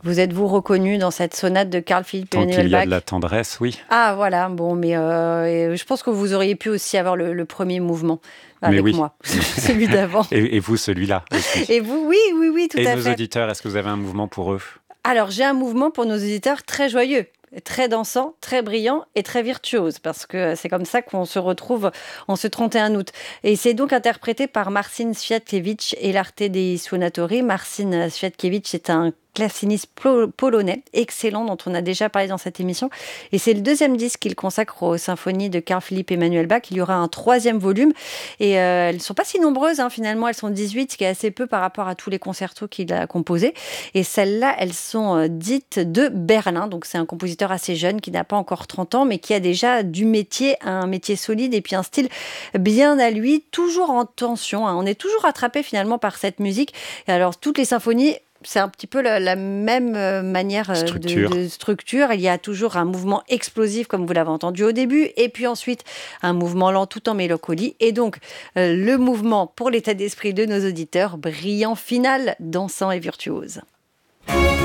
Vous êtes-vous reconnu dans cette sonate de Carl Philipp Tant Emanuel qu'il y a Bach? de la tendresse, oui. Ah voilà, bon, mais je pense que vous auriez pu aussi avoir le premier mouvement Mais avec oui. moi, celui d'avant. Et vous, celui-là aussi. Et vous, oui, oui, oui, tout Et à nos fait. auditeurs, est-ce que vous avez un mouvement pour eux? Alors, j'ai un mouvement pour nos auditeurs très joyeux, très dansant, très brillant et très virtuose, parce que c'est comme ça qu'on se retrouve en ce 31 août. Et c'est donc interprété par Marcin Światkiewicz et l'Arte dei Suonatori. Marcin Światkiewicz est un classiniste polonais, excellent, dont on a déjà parlé dans cette émission. Et c'est le deuxième disque qu'il consacre aux symphonies de Carl Philipp Emanuel Bach. Il y aura un troisième volume. Et elles ne sont pas si nombreuses, hein, finalement. Elles sont 18, ce qui est assez peu par rapport à tous les concertos qu'il a composés. Et celles-là, elles sont dites de Berlin. Donc c'est un compositeur assez jeune qui n'a pas encore 30 ans, mais qui a déjà du métier, un métier solide et puis un style bien à lui, toujours en tension, hein. On est toujours attrapé finalement par cette musique. Et alors toutes les symphonies, c'est un petit peu la même manière de structure. Il y a toujours un mouvement explosif, comme vous l'avez entendu au début, et puis ensuite un mouvement lent tout en mélancolie. Et donc, le mouvement pour l'état d'esprit de nos auditeurs, brillant, final, dansant et virtuose.